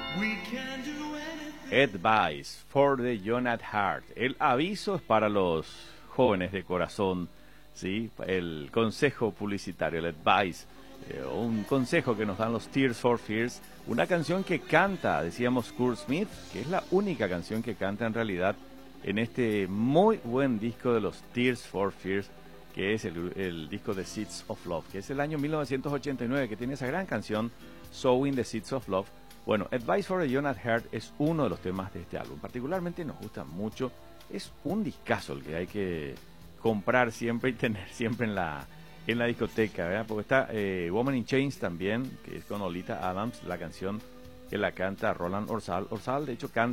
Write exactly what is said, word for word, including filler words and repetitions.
Advice for the Young at Heart. El aviso es para los jóvenes de corazón, ¿sí? El consejo publicitario, el advice, eh, un consejo que nos dan los Tears for Fears, una canción que canta, decíamos, Kurt Smith, que es la única canción que canta en realidad en este muy buen disco de los Tears for Fears, que es el, el disco de Seeds of Love, que es el año mil novecientos ochenta y nueve, que tiene esa gran canción, Sowing the Seeds of Love. Bueno, Advice for a Young at Heart es uno de los temas de este álbum. Particularmente nos gusta mucho. Es un discazo el que hay que comprar siempre y tener siempre en la en la discoteca, ¿verdad? Porque está eh, Woman in Chains también, que es con Olita Adams, la canción que la canta Roland Orzal. Orzal, de hecho, canta